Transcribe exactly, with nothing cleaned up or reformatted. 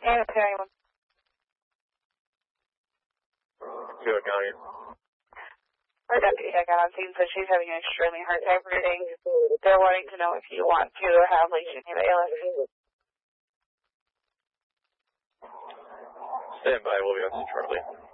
And it's anyone. Good, County. Our deputy that got on scene said she's having an extremely hard time breathing. They're wanting to know if you want to have Legion available. Stand by, we'll be on shortly.